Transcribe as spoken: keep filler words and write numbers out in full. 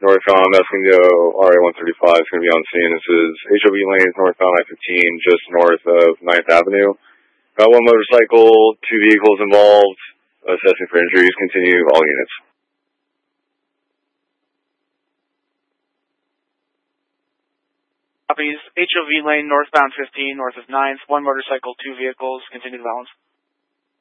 northbound Mesquito R A one thirty-five is going to be on scene. This is H O V lanes northbound I fifteen, just north of ninth Avenue. Got one motorcycle, two vehicles involved. Assessing for injuries. Continue all units. Copies. H O V lane northbound fifteen, north of ninth. One motorcycle, two vehicles. Continue the balance.